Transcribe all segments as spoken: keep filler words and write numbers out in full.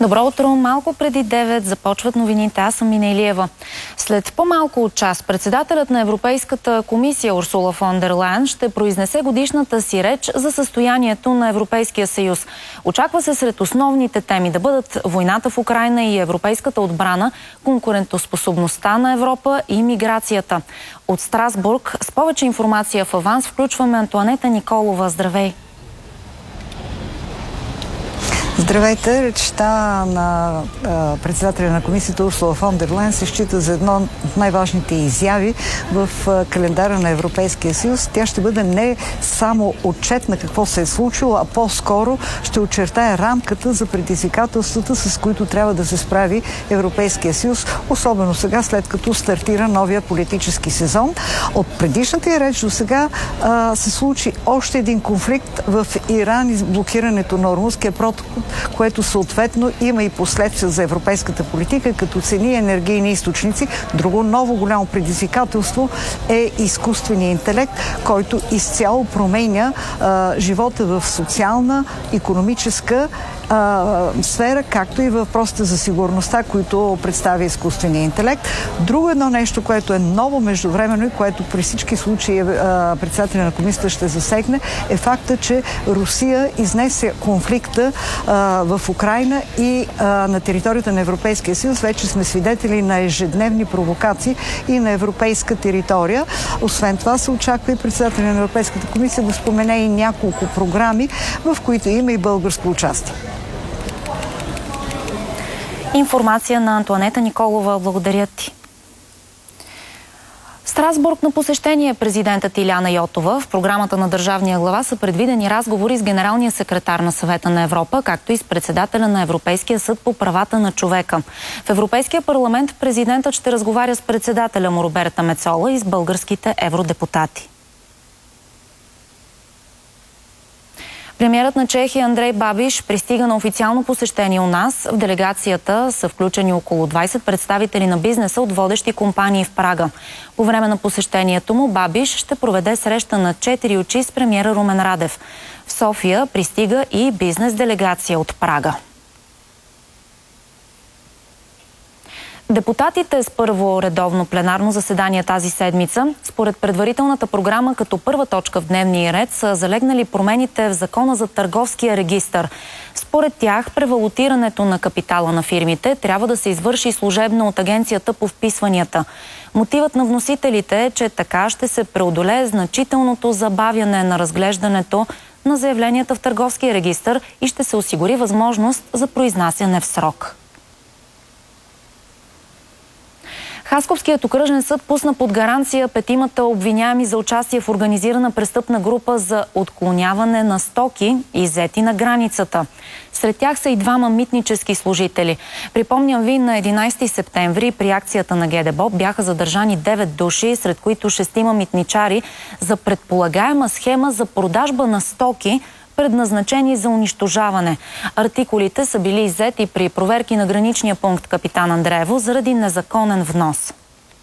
Добро утро! Малко преди девет започват новините. Аз съм Мина Илиева. След по-малко от час председателят на Европейската комисия Урсула фон дер Лайен ще произнесе годишната си реч за състоянието на Европейския съюз. Очаква се сред основните теми да бъдат войната в Украйна и европейската отбрана, конкурентоспособността на Европа и миграцията. От Страсбург с повече информация в аванс включваме Антоанета Николова. Здравей! Здравейте! Речта на а, председателя на комисията Урсула фон дер Лайен се счита за едно от най-важните изяви в а, календара на Европейския съюз. Тя ще бъде не само отчет на какво се е случило, а по-скоро ще очертае рамката за предизвикателствата, с които трябва да се справи Европейския съюз, особено сега, след като стартира новия политически сезон. От предишната реч до сега а, се случи още един конфликт в Иран и блокирането на Ормузския протокол, което съответно има и последствия за европейската политика, като цени и енергийни източници. Друго ново голямо предизвикателство е изкуственият интелект, който изцяло променя а, живота в социална, икономическа а, сфера, както и въпросите за сигурността, които представя изкуственият интелект. Друго едно нещо, което е ново междувременно и което при всички случаи а, председателя на комисията ще засегне, е факта, че Русия изнесе конфликта а, в Украйна и а, на територията на Европейския съюз. Вече сме свидетели на ежедневни провокации и на европейска територия. Освен това се очаква и председателя на Европейската комисия да спомене и няколко програми, в които има и българско участие. Информация на Антоанета Николова. Благодаря ти. В Страсбург на посещение президентът Илияна Йотова. В програмата на държавния глава са предвидени разговори с генералния секретар на Съвета на Европа, както и с председателя на Европейския съд по правата на човека. В Европейския парламент президентът ще разговаря с председателя му Роберта Мецола и с българските евродепутати. Премиерът на Чехия Андрей Бабиш пристига на официално посещение у нас. В делегацията са включени около двайсет представители на бизнеса от водещи компании в Прага. По време на посещението му Бабиш ще проведе среща на четири очи с премиера Румен Радев. В София пристига и бизнес делегация от Прага. Депутатите с първо редовно пленарно заседание тази седмица, според предварителната програма като първа точка в дневния ред, са залегнали промените в Закона за търговския регистър. Според тях, превалутирането на капитала на фирмите трябва да се извърши служебно от Агенцията по вписванията. Мотивът на вносителите е, че така ще се преодолее значителното забавяне на разглеждането на заявленията в търговския регистър и ще се осигури възможност за произнасяне в срок. Хасковският окръжен съд пусна под гаранция петимата обвиняеми за участие в организирана престъпна група за отклоняване на стоки, иззети на границата. Сред тях са и двама митнически служители. Припомням ви, на единайсети септември при акцията на ГДБОП бяха задържани девет души, сред които шестима митничари, за предполагаема схема за продажба на стоки, предназначени за унищожаване. Артикулите са били иззети при проверки на граничния пункт Капитан Андреево заради незаконен внос.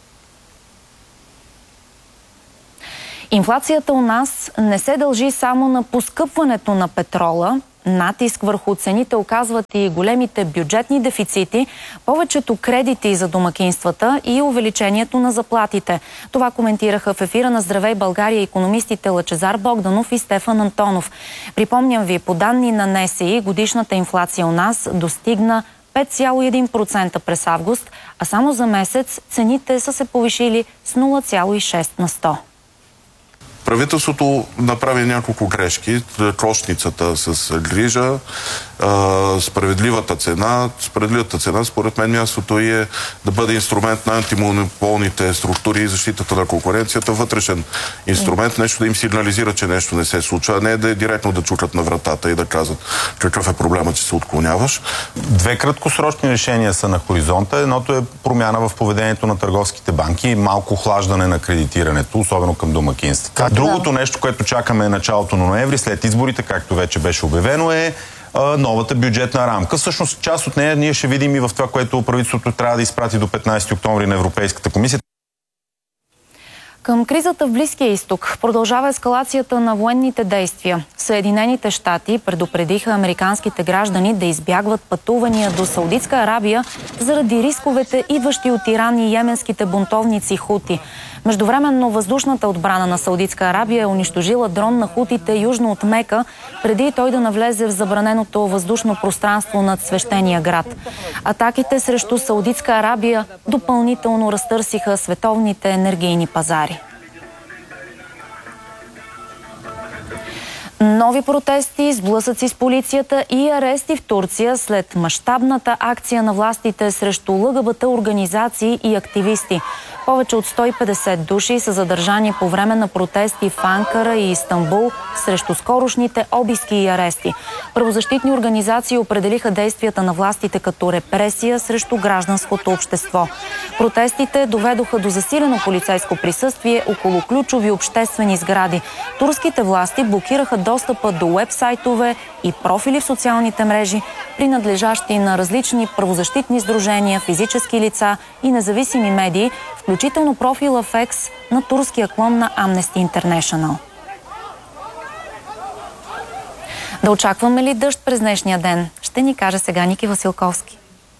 Инфлацията у нас не се дължи само на поскъпването на петрола. Натиск върху цените оказват и големите бюджетни дефицити, повечето кредити за домакинствата и увеличението на заплатите. Това коментираха в ефира на Здравей България икономистите Лъчезар Богданов и Стефан Антонов. Припомням ви, по данни на НСИ, годишната инфлация у нас достигна пет цяло и един процента през август, а само за месец цените са се повишили с нула цяло и шест на сто. Правителството направи няколко грешки. Кошницата с грижа, справедливата цена. Справедливата цена, според мен, мястото е да бъде инструмент на антимонополните структури и защитата на конкуренцията, вътрешен инструмент, нещо да им сигнализира, че нещо не се случва, а не да е директно да чукат на вратата и да казват какъв е проблема, че се отклоняваш. Две краткосрочни решения са на хоризонта. Едното е промяна в поведението на търговските банки, малко охлаждане на кредитирането, особено към домакинства. Другото нещо, което чакаме е началото на ноември, след изборите, както вече беше обявено, е а, новата бюджетна рамка. Всъщност, част от нея ние ще видим и в това, което правителството трябва да изпрати до петнайсети октомври на Европейската комисия. Към кризата в Близкия изток продължава ескалацията на военните действия. Съединените щати предупредиха американските граждани да избягват пътувания до Саудитска Арабия заради рисковете, идващи от Иран и йеменските бунтовници хути. Междувременно въздушната отбрана на Саудитска Арабия е унищожила дрон на хутите южно от Мека, преди той да навлезе в забраненото въздушно пространство над свещения град. Атаките срещу Саудитска Арабия допълнително разтърсиха световните енергийни пазари. Нови протести, сблъсъци с полицията и арести в Турция след мащабната акция на властите срещу ЛГБТ организации и активисти. Повече от сто и петдесет души са задържани по време на протести в Анкара и Истанбул срещу скорошните обиски и арести. Правозащитни организации определиха действията на властите като репресия срещу гражданското общество. Протестите доведоха до засилено полицейско присъствие около ключови обществени сгради. Турските власти блокираха достъпа до уебсайтове и профили в социалните мрежи, принадлежащи на различни правозащитни сдружения, физически лица и независими медии, включително профила в Екс на турския клон на Amnesty International. Да очакваме ли дъжд през днешния ден? Ще ни каже сега Ники Василковски.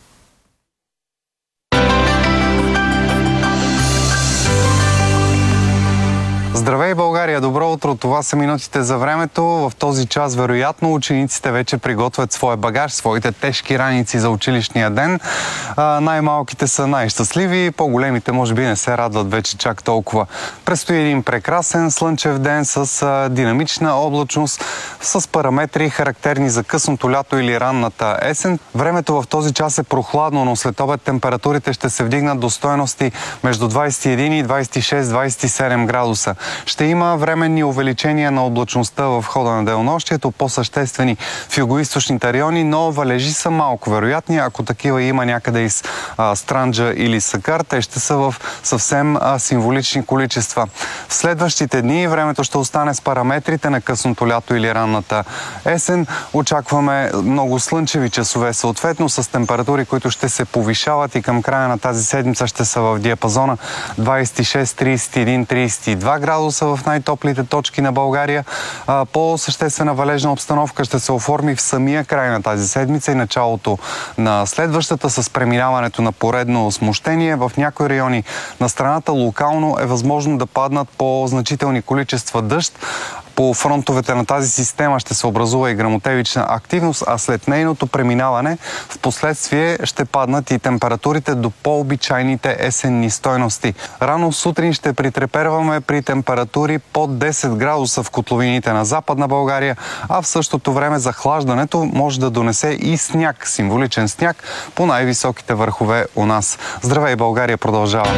Здравей, България! Добро утро! Това са минутите за времето. В този час, вероятно, учениците вече приготвят своя багаж, своите тежки раници за училищния ден. А, най-малките са най-щастливи, по-големите може би не се радват вече чак толкова. Предстои един прекрасен слънчев ден с а, динамична облачност, с параметри характерни за късното лято или ранната есен. Времето в този час е прохладно, но след обед температурите ще се вдигнат до стойности между двадесет и един и двадесет и шест - двадесет и седем градуса. Ще има временни увеличения на облачността в хода на денонощието, по-съществени в югоизточните райони, но валежи са малко вероятни. Ако такива има някъде из а, Странджа или Сакар, те ще са в съвсем а, символични количества. В следващите дни времето ще остане с параметрите на късното лято или ранната есен. Очакваме много слънчеви часове, съответно с температури, които ще се повишават и към края на тази седмица ще са в диапазона двадесет и шест - тридесет и един - тридесет и два градуса в най-топлите точки на България. По-съществена валежна обстановка ще се оформи в самия край на тази седмица и началото на следващата с преминаването на поредно смущение. В някои райони на страната локално е възможно да паднат по-значителни количества дъжд. По фронтовете на тази система ще се образува и гръмотевична активност, а след нейното преминаване в последствие ще паднат и температурите до по-обичайните есенни стойности. Рано сутрин ще притреперваме при температури под десет градуса в котловините на Западна България, а в същото време захлаждането може да донесе и сняг, символичен сняг по най-високите върхове у нас. Здравей, България продължава!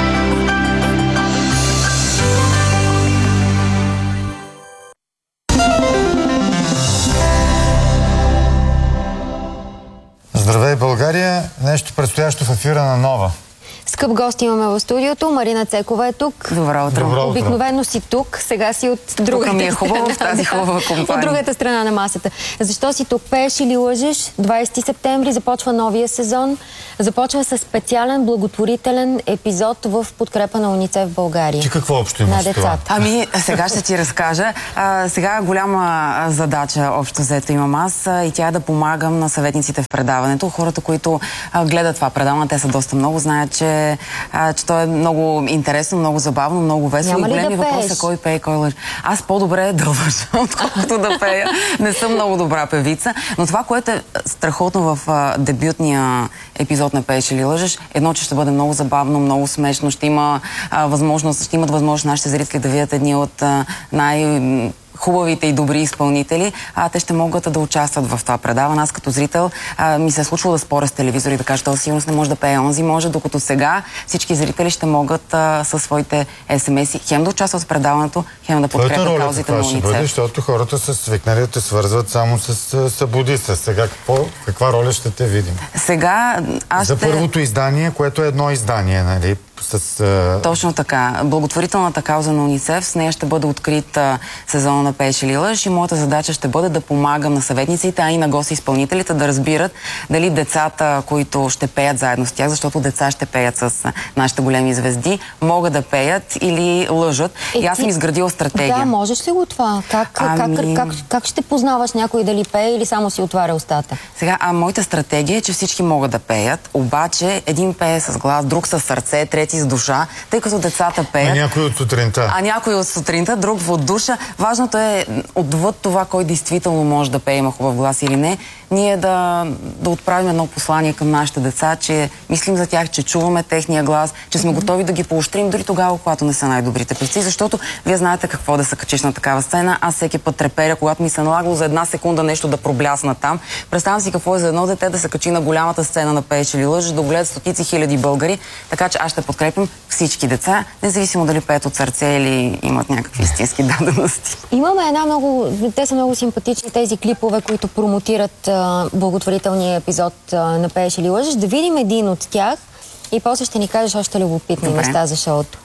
Здравей, България! Нещо предстоящо в ефира на Нова. Скъп гост имаме в студиото. Марина Цекова е тук. Добро утро. Добро утро. Обикновено си тук, сега си от другата Тук ми е хубаво в тази хубава компания. От другата страна на масата. Защо си тук? Пееш или лъжеш? двадесети септември започва новия сезон. Започва с специален благотворителен епизод в подкрепа на УНИЦЕФ в България. Ти какво общо имаш на децата? Ами, сега ще ти разкажа. А, сега голяма задача общо взето имам аз а, и тя е да помагам на съветниците в предаването. Хората, които а, гледат това предаване, те са доста много, знаят, че, а, че то е много интересно, много забавно, много весело. Няма и големи да въпроси кой пее, кой лъже. Аз по-добре е да лъжа, отколкото да пея. Не съм много добра певица, но това, което е страхотно в а, дебютния епизод на Пееш или лъжеш, едно, че ще бъде много забавно, много смешно, ще има а, възможност, ще имат възможност нашите зрители да видят едни от а, най- хубавите и добри изпълнители, а те ще могат да участват в това предаване. Аз като зрител а, ми се е случвало да споря с телевизори, да кажа, този сигурност не може да пее, онзи може, докато сега всички зрители ще могат а, със своите ес ем ес-и хем да участват в предаването, хем да подкрепят каузите на УНИЦЕФ. Бъде, защото хората са свикнали да те свързват само с събудица. Сега какво, каква роля ще те видим? Сега аз За ще... първото издание, което е едно издание, нали? с... А... Точно така. Благотворителната кауза на УНИЦЕФ, с нея ще бъде открит а, сезона на Пееш или лъжеш и моята задача ще бъде да помагам на съветниците, а и на гости-изпълнителите да разбират дали децата, които ще пеят заедно с тях, защото деца ще пеят с а, нашите големи звезди, могат да пеят или лъжат. Е, и аз съм изградила стратегия. Да, можеш ли го това? Как, ами... как, как, как ще познаваш някой дали пее или само си отваря устата? Сега, а моята стратегия е, че всички могат да пеят, обаче един пее с глас, друг с сърце, трети с душа, тъй като децата пеят. А някой от сутринта. А някой от сутринта, друг от душа. Важното е, отвъд това, кой действително може да пее, има хубав глас или не, ние да, да отправим едно послание към нашите деца, че мислим за тях, че чуваме техния глас, че сме готови да ги поощрим дори тогава, когато не са най-добрите певци, защото вие знаете какво да се качиш на такава сцена. Аз всеки път треперя, когато ми се налагало за една секунда нещо да проблясна там. Представям си какво е за едно дете да се качи на голямата сцена на Пееш или лъжеш, да гледат стотици хиляди българи, така че аз ще подкрепим всички деца, независимо дали пеят от сърце или имат някакви истински дадености. Имаме една много... Те са много симпатични тези клипове, които промотират а, благотворителния епизод а, на Пееш или лъжеш. Да видим един от тях и после ще ни кажеш още любопитни Добре. неща за шоуто.